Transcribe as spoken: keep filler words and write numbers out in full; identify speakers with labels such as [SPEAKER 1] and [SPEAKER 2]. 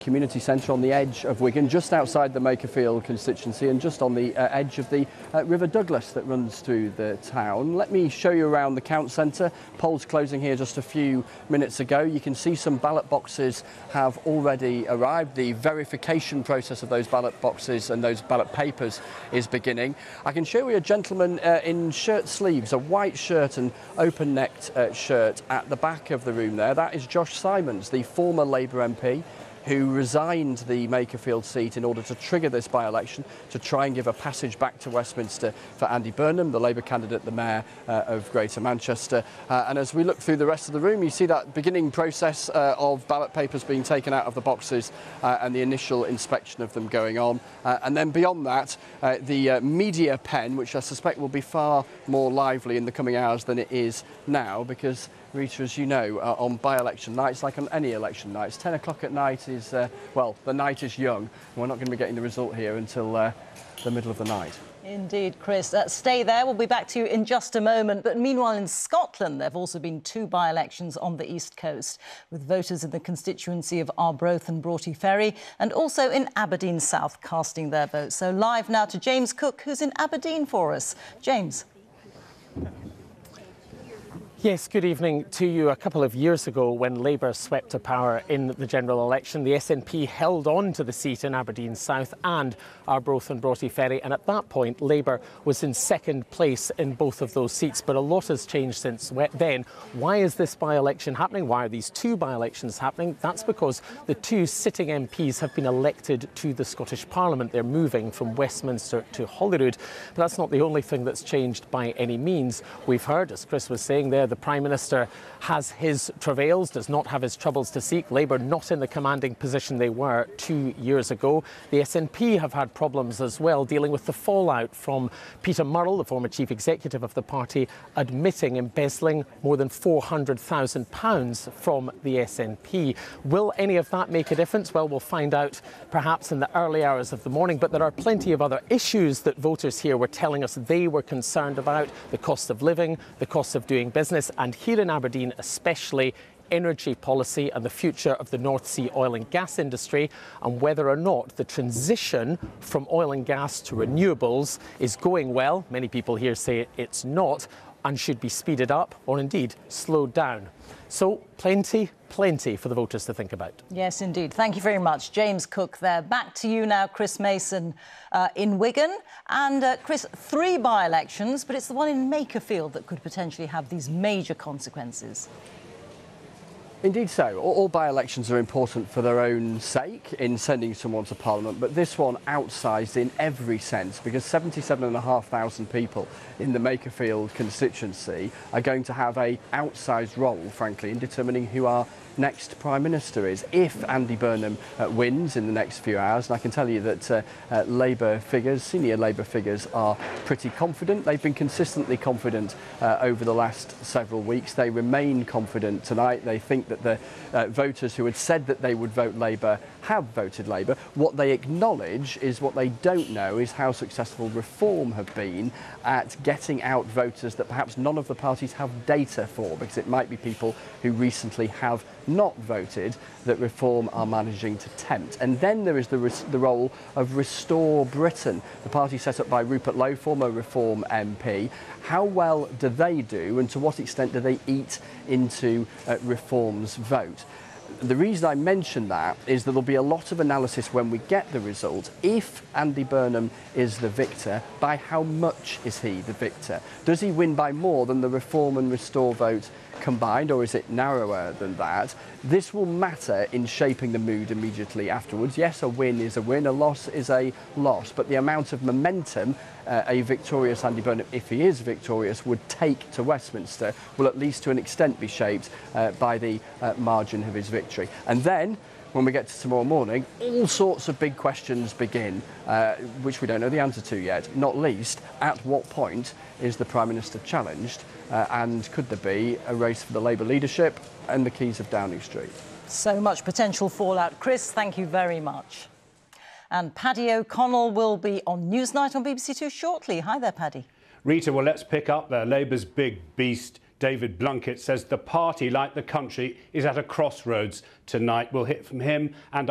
[SPEAKER 1] Community centre on the edge of Wigan, just outside the Makerfield constituency and just on the uh, edge of the uh, River Douglas that runs through the town. Let me show you around the Count Centre. Polls closing here just a few minutes ago. You can see some ballot boxes have already arrived. The verification process of those ballot boxes and those ballot papers is beginning. I can show you a gentleman uh, in shirt sleeves, a white shirt and open-necked uh, shirt at the back of the room there. That is Josh Simons, the former Labour M P, who resigned the Makerfield seat in order to trigger this by-election to try and give a passage back to Westminster for Andy Burnham, the Labour candidate, the Mayor uh, of Greater Manchester. Uh, and as we look through the rest of the room, you see that beginning process uh, of ballot papers being taken out of the boxes uh, and the initial inspection of them going on. Uh, and then beyond that, uh, the uh, media pen, which I suspect will be far more lively in the coming hours than it is now, because Rita, as you know, uh, on by-election nights, like on any election nights, ten o'clock at night is, uh, well, the night is young. We're not going to be getting the result here until uh, the middle of the night.
[SPEAKER 2] Indeed, Chris. Uh, stay there. We'll be back to you in just a moment. But meanwhile, in Scotland, there have also been two by-elections on the East Coast, with voters in the constituency of Arbroath and Broughty Ferry, and also in Aberdeen South casting their votes. So live now to James Cook, who's in Aberdeen for us. James.
[SPEAKER 3] Yes, good evening to you. A couple of years ago, when Labour swept to power in the general election, the S N P held on to the seat in Aberdeen South and Arbroath and Broughty Ferry, and at that point Labour was in second place in both of those seats. But a lot has changed since then. Why is this by-election happening? Why are these two by-elections happening? That's because the two sitting M Ps have been elected to the Scottish Parliament. They're moving from Westminster to Holyrood. But that's not the only thing that's changed by any means. We've heard, as Chris was saying there, the Prime Minister has his travails, does not have his troubles to seek. Labour not in the commanding position they were two years ago. The S N P have had problems as well, dealing with the fallout from Peter Murrell, the former chief executive of the party, admitting embezzling more than four hundred thousand pounds from the S N P. Will any of that make a difference? Well, we'll find out perhaps in the early hours of the morning, but there are plenty of other issues that voters here were telling us they were concerned about: the cost of living, the cost of doing business, and here in Aberdeen especially, energy policy and the future of the North Sea oil and gas industry, and whether or not the transition from oil and gas to renewables is going well. Many people here say it's not and should be speeded up or indeed slowed down. So plenty, plenty for the voters to think about.
[SPEAKER 2] Yes, indeed. Thank you very much. James Cook there. Back to you now, Chris Mason uh, in Wigan. And uh, Chris, three by-elections, but it's the one in Makerfield that could potentially have these major consequences.
[SPEAKER 1] Indeed so. All, all by-elections are important for their own sake in sending someone to Parliament, but this one outsized in every sense, because seventy-seven thousand five hundred people in the Makerfield constituency are going to have a outsized role, frankly, in determining who our next Prime Minister is. If Andy Burnham uh, wins in the next few hours, and I can tell you that uh, uh, Labour figures, senior Labour figures, are pretty confident. They've been consistently confident uh, over the last several weeks. They remain confident tonight. They think that the uh, voters who had said that they would vote Labour have voted Labour. What they acknowledge is what they don't know is how successful Reform have been at getting out voters that perhaps none of the parties have data for, because it might be people who recently have not voted that Reform are managing to tempt. And then there is the, the role of Restore Britain, the party set up by Rupert Lowe, former Reform M P. How well do they do, and to what extent do they eat into uh, Reform's vote? The reason I mention that is that there'll be a lot of analysis when we get the result. If Andy Burnham is the victor, by how much is he the victor? Does he win by more than the Reform and Restore vote combined, or is it narrower than that? This will matter in shaping the mood immediately afterwards. Yes, a win is a win, a loss is a loss, but the amount of momentum uh, a victorious Andy Burnham, if he is victorious, would take to Westminster will at least to an extent be shaped uh, by the uh, margin of his victory. And then, when we get to tomorrow morning, all sorts of big questions begin, uh, which we don't know the answer to yet. Not least, at what point is the Prime Minister challenged, uh, and could there be a race for the Labour leadership and the keys of Downing Street?
[SPEAKER 2] So much potential fallout. Chris, thank you very much. And Paddy O'Connell will be on Newsnight on B B C Two shortly. Hi there, Paddy.
[SPEAKER 4] Rita, well, let's pick up there. Labour's big beast, David Blunkett, says the party, like the country, is at a crossroads tonight. We'll hear from him and